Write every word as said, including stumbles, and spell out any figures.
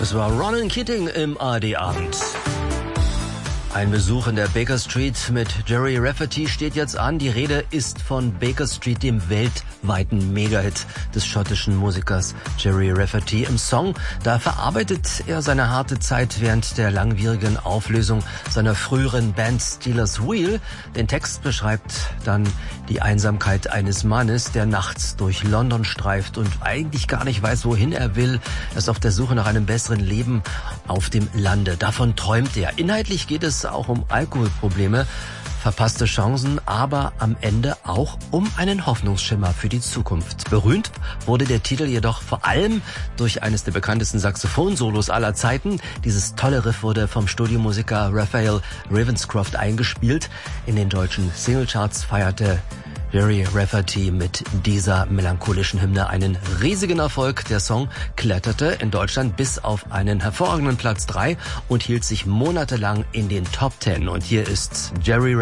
Das war Ronan Keating im A R D-Abend. Ein Besuch in der Baker Street mit Gerry Rafferty steht jetzt an. Die Rede ist von Baker Street, dem weltweiten Megahit des schottischen Musikers Gerry Rafferty. Im Song, da verarbeitet er seine harte Zeit während der langwierigen Auflösung seiner früheren Band Stealers Wheel. Den Text beschreibt dann die Einsamkeit eines Mannes, der nachts durch London streift und eigentlich gar nicht weiß, wohin er will. Er ist auf der Suche nach einem besseren Leben auf dem Lande. Davon träumt er. Inhaltlich geht es auch um Alkoholprobleme, verpasste Chancen, aber am Ende auch um einen Hoffnungsschimmer für die Zukunft. Berühmt wurde der Titel jedoch vor allem durch eines der bekanntesten Saxophonsolos aller Zeiten. Dieses tolle Riff wurde vom Studiomusiker Raphael Ravenscroft eingespielt. In den deutschen Singlecharts feierte Gerry Rafferty mit dieser melancholischen Hymne einen riesigen Erfolg. Der Song kletterte in Deutschland bis auf einen hervorragenden Platz drei und hielt sich monatelang in den Top Ten. Und hier ist Gerry